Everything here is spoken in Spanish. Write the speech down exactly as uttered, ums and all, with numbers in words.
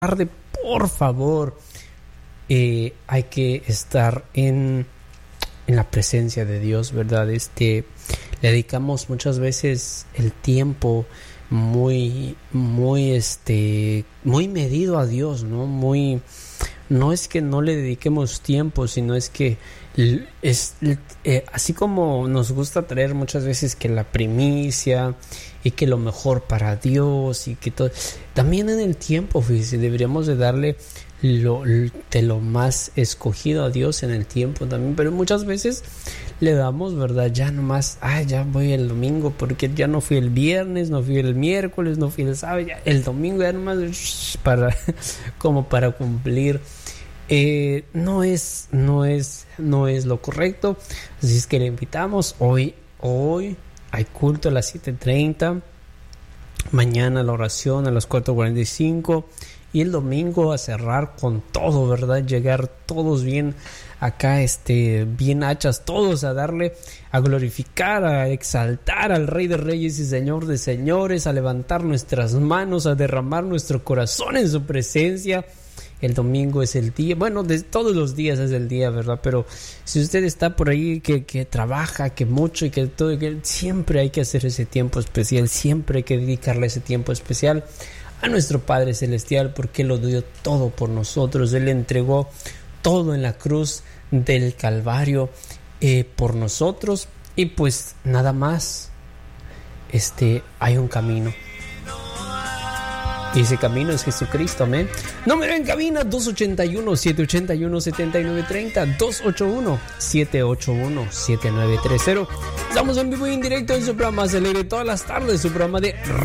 tarde, por favor, eh, hay que estar en, en la presencia de Dios, ¿verdad? Este, le dedicamos muchas veces el tiempo muy, muy, este, muy medido a Dios, ¿no? Muy, no es que no le dediquemos tiempo, sino es que es eh, así como nos gusta traer muchas veces que la primicia y que lo mejor para Dios y que todo, también en el tiempo, fíjese, deberíamos de darle lo, de lo más escogido a Dios en el tiempo también, pero muchas veces le damos, ¿verdad? Ya nomás, ah, ya voy el domingo porque ya no fui el viernes, no fui el miércoles, no fui el sábado, ya el domingo ya nomás para, como para cumplir. Eh, no es, no es, no es lo correcto. Así es que le invitamos. Hoy, hoy hay culto a las siete treinta. Mañana la oración a las cuatro cuarenta y cinco. Y el domingo a cerrar con todo, ¿verdad? Llegar todos bien acá, este, bien hachas, todos a darle, a glorificar, a exaltar al Rey de Reyes y Señor de Señores, a levantar nuestras manos, a derramar nuestro corazón en su presencia. El domingo es el día, bueno, de todos los días es el día, ¿verdad? Pero si usted está por ahí que, que trabaja, que mucho y que todo, que siempre hay que hacer ese tiempo especial, siempre hay que dedicarle ese tiempo especial a nuestro Padre Celestial, porque Él lo dio todo por nosotros. Él entregó todo en la cruz del Calvario eh, por nosotros, y pues nada más, este, hay un camino. Y ese camino es Jesucristo, amén. Número en cabina dos ocho uno, siete ocho uno, siete nueve tres cero, dos ocho uno, siete ocho uno, siete nueve tres cero. Estamos en vivo y en directo en su programa Acelere todas las tardes, su programa de